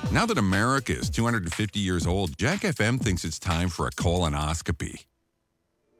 Now that America is 250 years old, Jack FM thinks it's time for a colonoscopy.